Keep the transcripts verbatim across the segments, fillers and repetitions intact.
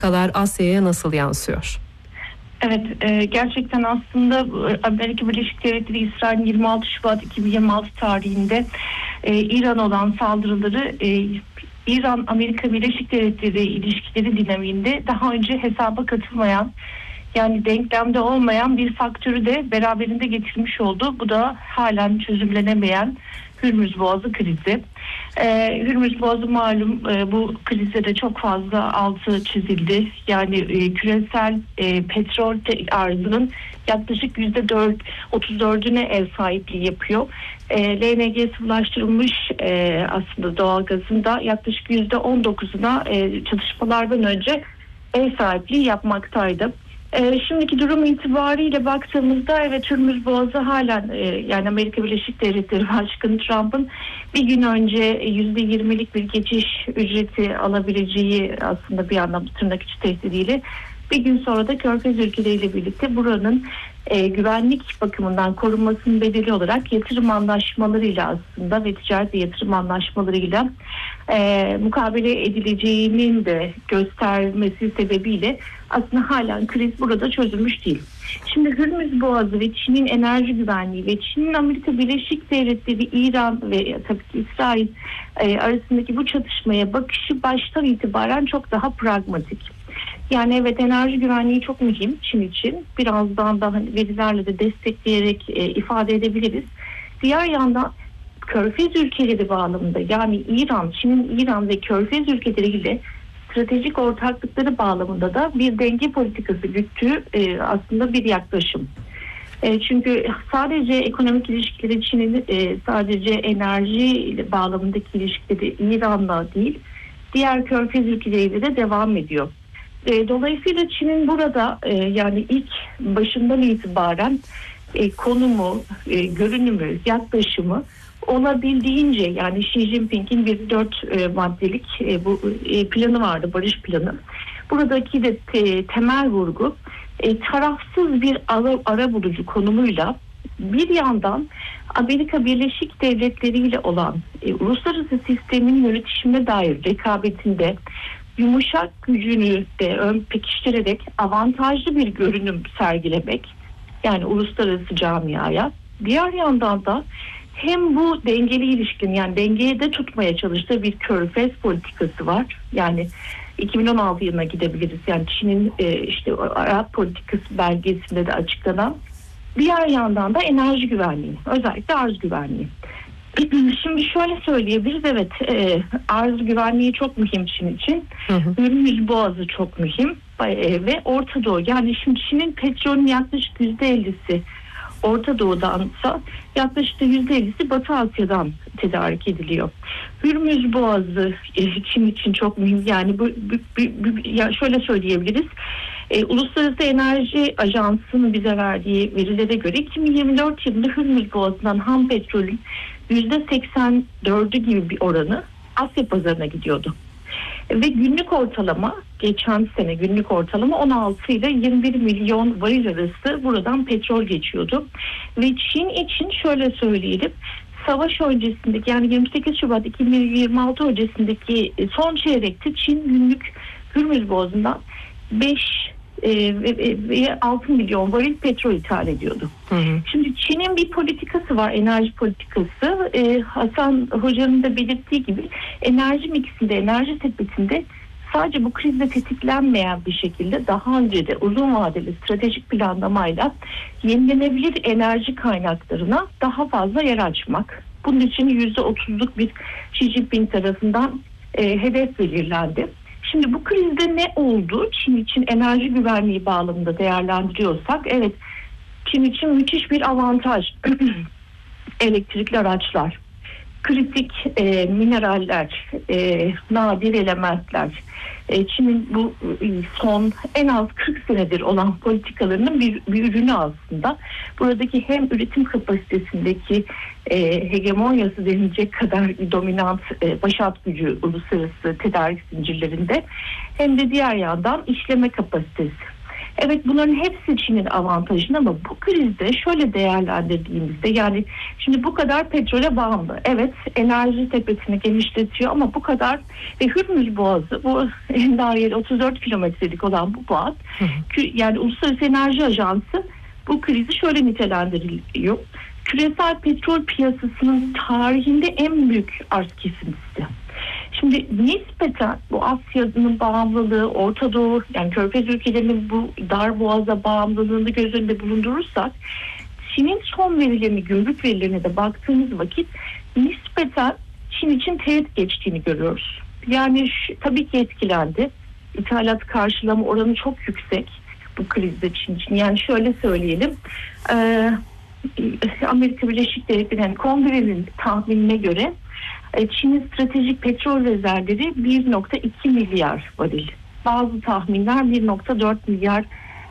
Asya'ya nasıl yansıyor? Evet, e, gerçekten aslında Amerika Birleşik Devletleri İsrail'in yirmi altı Şubat iki bin yirmi altı tarihinde e, İran olan saldırıları e, İran-Amerika Birleşik Devletleri ilişkileri dinamiğinde daha önce hesaba katılmayan, yani denklemde olmayan bir faktörü de beraberinde getirmiş oldu. Bu da halen çözümlenemeyen Hürmüz Boğazı krizi. Ee, Hürmüz Boğazı malum e, bu krizde de çok fazla altı çizildi. Yani e, küresel e, petrol te- arzının yaklaşık yüzde otuz dördüne ev sahipliği yapıyor. E, L N G sıvılaştırılmış e, aslında doğalgazın da yaklaşık yüzde on dokuzuna e, çatışmalardan önce ev sahipliği yapmaktaydı. Ee, şimdiki durum itibariyle baktığımızda evet Hürmüz Boğazı halen e, yani Amerika Birleşik Devletleri Başkanı Trump'ın bir gün önce yüzde yirmilik bir geçiş ücreti alabileceği aslında bir anlamda tırnak içi tehdidiyle bir gün sonra da Körfez ülkeleriyle birlikte buranın e, güvenlik bakımından korunmasının bedeli olarak yatırım anlaşmalarıyla aslında ve ticaret ve yatırım anlaşmalarıyla e, mukabele edileceğinin de göstermesi sebebiyle aslında halen kriz burada çözülmüş değil. Şimdi Hürmüz Boğazı ve Çin'in enerji güvenliği ve Çin'in Amerika Birleşik Devletleri, İran ve tabii ki İsrail e, arasındaki bu çatışmaya bakışı baştan itibaren çok daha pragmatik. Yani evet enerji güvenliği çok mühim Çin için. Birazdan da hani verilerle de destekleyerek e, ifade edebiliriz. Diğer yandan Körfez ülkeleri bağlamında yani İran, Çin'in İran ve Körfez ülkeleriyle stratejik ortaklıkları bağlamında da bir denge politikası güttüğü e, aslında bir yaklaşım. E, çünkü sadece ekonomik ilişkileri Çin'in e, sadece enerji bağlamındaki ilişkileri İran'la değil, diğer Körfez ülkeleriyle de devam ediyor. E, dolayısıyla Çin'in burada e, yani ilk başından itibaren e, konumu, e, görünümü, yaklaşımı olabildiğince yani Xi Jinping'in bir dört e, maddelik e, bu e, planı vardı, barış planı. Buradaki de te, temel vurgu e, tarafsız bir ara, ara bulucu konumuyla bir yandan Amerika Birleşik Devletleri ile olan e, uluslararası sistemin yönetişime dair rekabetinde yumuşak gücünü de ön pekiştirerek avantajlı bir görünüm sergilemek yani uluslararası camiaya, diğer yandan da hem bu dengeli ilişkin yani dengeye de tutmaya çalıştığı bir körfez politikası var. Yani iki bin on altı yılına gidebiliriz. Yani Çin'in e, işte Arap politikası belgesinde de açıklanan, diğer yandan da enerji güvenliği, özellikle arz güvenliği. Şimdi şöyle söyleyebiliriz, evet e, arz güvenliği çok mühim Çin için. Hürmüz Boğazı çok mühim e, ve Orta Doğu. Yani şimdi Çin'in petrolün yaklaşık yüzde ellisi Orta Doğu'dansa yaklaşık yüzde ellisi Batı Asya'dan tedarik ediliyor. Hürmüz Boğazı e, Çin için çok mühim. Yani bu, bu, bu, bu ya şöyle söyleyebiliriz. E, Uluslararası Enerji Ajansı'nın bize verdiği verilere göre iki bin yirmi dört yılında Hürmüz Boğazı'ndan ham petrolün yüzde seksen dördü gibi bir oranı Asya pazarına gidiyordu. Ve günlük ortalama geçen sene günlük ortalama on altı ile yirmi bir milyon varil arası buradan petrol geçiyordu. Ve Çin için şöyle söyleyelim, savaş öncesindeki yani yirmi sekiz Şubat iki bin yirmi altı öncesindeki son çeyrekte Çin günlük Hürmüz Boğazı'ndan beş ve altı milyon varil petrol ithal ediyordu. Hı hı. Şimdi Çin'in bir politikası var, enerji politikası. Ee, Hasan Hoca'nın da belirttiği gibi enerji miksinde, enerji sepetinde sadece bu krizle tetiklenmeyen bir şekilde daha önce de uzun vadeli stratejik planlamayla yenilenebilir enerji kaynaklarına daha fazla yer açmak. Bunun için yüzde otuzluk bir Xi Jinping tarafından e, hedef belirlendi. Şimdi bu krizde ne oldu? Çin için enerji güvenliği bağlamında değerlendiriyorsak, evet Çin için müthiş bir avantaj. Elektrikli araçlar, kritik e, mineraller, e, nadir elementler. E, Çin'in bu e, son en az kırk senedir olan politikalarının bir, bir ürünü aslında. Buradaki hem üretim kapasitesindeki e, hegemonyası denilecek kadar dominant e, başat gücü uluslararası tedarik zincirlerinde, hem de diğer yandan işleme kapasitesi. Evet, bunların hepsi Çin'in avantajında ama bu krizde şöyle değerlendirdiğimizde, yani şimdi bu kadar petrole bağımlı. Evet, enerji sepetini genişletiyor ama bu kadar ve Hürmüz Boğazı, bu en daha yeri otuz dört kilometrelik olan bu boğaz, hı hı. yani Uluslararası Enerji Ajansı bu krizi şöyle nitelendiriliyor: küresel petrol piyasasının tarihinde en büyük arz kesintisi. Şimdi nispeten bu Asya'nın bağımlılığı, Orta Doğu, yani Körfez ülkelerinin bu dar boğaza bağımlılığını göz önünde bulundurursak, Çin'in son verilerini, gümrük verilerine de baktığımız vakit nispeten Çin için teğet geçtiğini görüyoruz. Yani şu, tabii ki etkilendi. İthalat karşılama oranı çok yüksek bu krizde Çin için. Yani şöyle söyleyelim, e, Amerika Birleşik Devletleri, yani Kongre'nin tahminine göre Çin'in stratejik petrol rezervleri bir virgül iki milyar varil. Bazı tahminler bir virgül dört milyar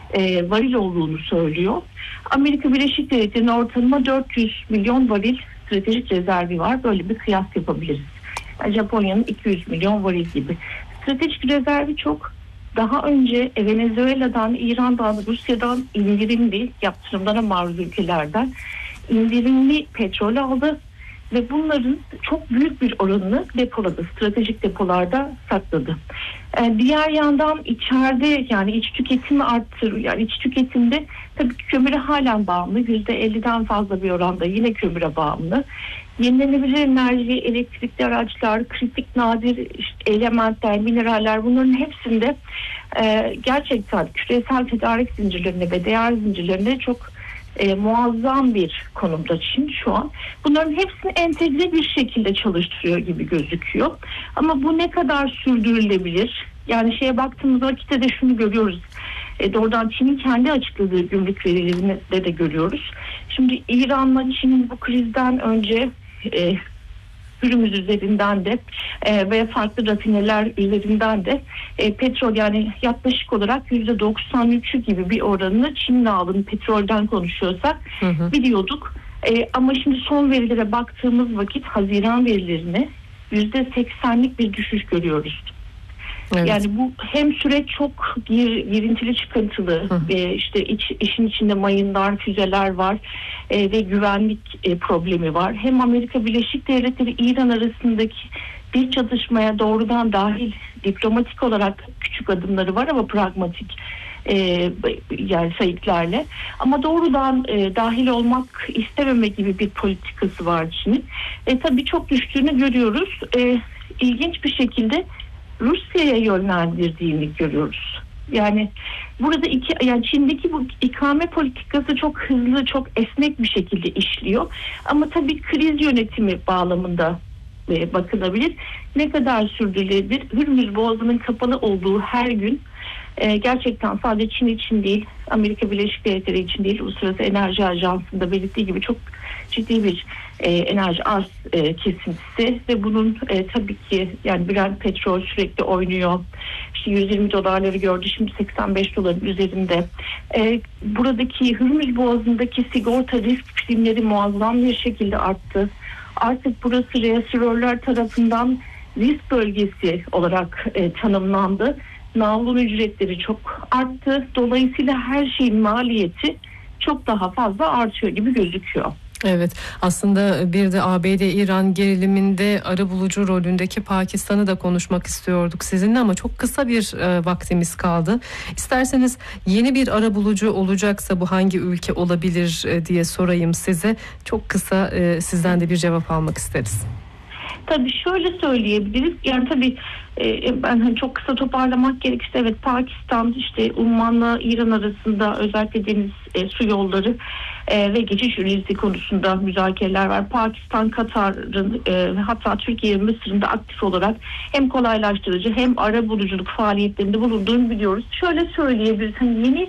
e, varil olduğunu söylüyor. Amerika Birleşik Devletleri'nin ortalama dört yüz milyon varil stratejik rezervi var. Böyle bir kıyas yapabiliriz. Yani Japonya'nın iki yüz milyon varil gibi. Stratejik rezervi çok. Daha önce Venezuela'dan, İran'dan, Rusya'dan indirimli, yaptırımlara maruz ülkelerden indirimli petrol aldı ve bunların çok büyük bir oranını depoladı, stratejik depolarda sakladı. Ee, diğer yandan içeride, yani iç tüketimi arttır, yani iç tüketimde tabii ki kömüre halen bağımlı, yüzde elliden fazla bir oranda yine kömüre bağımlı. Yenilenebilir enerji, elektrikli araçlar, kritik nadir işte elementler, mineraller, bunların hepsinde e, gerçekten küresel tedarik zincirlerine ve değer zincirlerine çok e, muazzam bir konumda Çin şu an. Bunların hepsini entegre bir şekilde çalıştırıyor gibi gözüküyor. Ama bu ne kadar sürdürülebilir? Yani şeye baktığımız vakitte de şunu görüyoruz. E, doğrudan Çin'in kendi açıkladığı gümrük verilerinde de görüyoruz. Şimdi İran'la Çin'in bu krizden önce e, Hürmüz üzerinden de e, ve farklı rafineler üzerinden de e, petrol, yani yaklaşık olarak yüzde doksan üçü gibi bir oranını Çin'le aldığını, petrolden konuşuyorsak hı hı. biliyorduk. E, ama şimdi son verilere baktığımız vakit, Haziran verilerine yüzde seksenlik bir düşüş görüyoruz. Evet. Yani bu hem süreç çok gir, girintili, çıkıntılı, e, işte iç, işin içinde mayınlar, füzeler var e, ve güvenlik e, problemi var. Hem Amerika Birleşik Devletleri İran arasındaki bir çatışmaya doğrudan dahil, diplomatik olarak küçük adımları var ama pragmatik e, yani sayıklarla, ama doğrudan e, dahil olmak istememe gibi bir politikası var Çin'in. E, tabii çok düştüğünü görüyoruz. E, ilginç bir şekilde Rusya'ya yönlendirdiğini görüyoruz. Yani burada iki, yani Çin'deki bu ikame politikası çok hızlı, çok esnek bir şekilde işliyor. Ama tabii kriz yönetimi bağlamında e, bakılabilir. Ne kadar sürdürülebilir? Hürmüz Boğazı'nın kapalı olduğu her gün e, gerçekten sadece Çin için değil, Amerika Birleşik Devletleri için değil, Uluslararası Enerji Ajansı'nda belirttiği gibi çok ciddi bir e, enerji arz e, kesintisi ve bunun e, tabii ki, yani Brent petrol sürekli oynuyor. İşte yüz yirmi dolarları gördü, şimdi seksen beş doların üzerinde. E, buradaki Hürmüz Boğazı'ndaki sigorta risk primleri muazzam bir şekilde arttı. Artık burası reasürörler tarafından risk bölgesi olarak e, tanımlandı. Navlun ücretleri çok arttı. Dolayısıyla her şeyin maliyeti çok daha fazla artıyor gibi gözüküyor. Evet, aslında bir de A B D-İran geriliminde arabulucu rolündeki Pakistan'ı da konuşmak istiyorduk sizinle ama çok kısa bir e, vaktimiz kaldı. İsterseniz yeni bir arabulucu olacaksa bu hangi ülke olabilir e, diye sorayım size. Çok kısa e, sizden de bir cevap almak isteriz. Tabii şöyle söyleyebiliriz. Yani tabii e, ben hani çok kısa toparlamak gerekirse, evet, Pakistan, işte Umman'la İran arasında özellikle deniz e, su yolları e, ve geçiş ünizi konusunda müzakereler var. Pakistan, Katar'ın e, hatta Türkiye ve Mısır'ın da aktif olarak hem kolaylaştırıcı hem arabuluculuk faaliyetlerinde bulunduğunu biliyoruz. Şöyle söyleyebiliriz. Hani yeni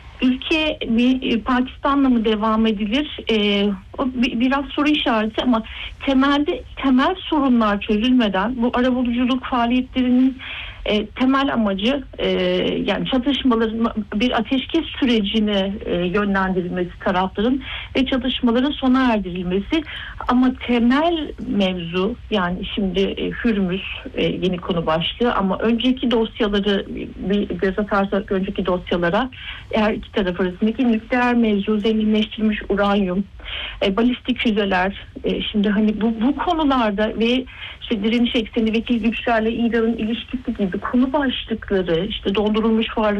ülke bir Pakistan'la mı devam edilir? Ee, o bir, biraz soru işareti ama temelde temel sorunlar çözülmeden bu arabuluculuk faaliyetlerinin e, temel amacı e, yani çatışmaların bir ateşkes sürecine e, yönlendirilmesi tarafların ve çalışmaların sona erdirilmesi. Ama temel mevzu, yani şimdi e, Hürmüz e, yeni konu başlığı, ama önceki dosyaları bir göz atarsak önceki dosyalara, eğer iki taraf arasındaki nükleer mevzu, zenginleştirilmiş uranyum, e, balistik füzeler, e, şimdi hani bu, bu konularda ve işte direniş ekseni, vekil güçlerle İran'ın ilişkisi gibi konu başlıkları, işte dondurulmuş varlık